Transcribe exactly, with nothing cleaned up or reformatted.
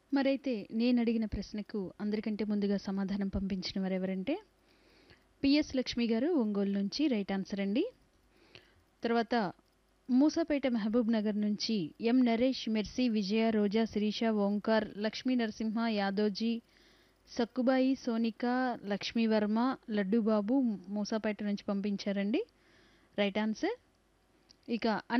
మరైతే నేనడిగిన ప్రశ్నకు అందరికంటే ముందుగా సమాధానం పంపించిన వారెవరంటే పిఎస్ లక్ష్మి గారు ఒంగోలు నుంచి రైట్ ఆన్సర్ అండి. తర్వాత మూసాపేట మహబూబ్ నగర్ నుంచి ఎం నరేష్, మెర్సీ, విజయ, రోజా, శిరీష, ఓంకార్, లక్ష్మీ నరసింహ, యాదోజీ, సక్కుబాయి, సోనిక, లక్ష్మీవర్మ, లడ్డూబాబు మూసాపేట నుంచి పంపించారండి రైట్ ఆన్సర్. ఇక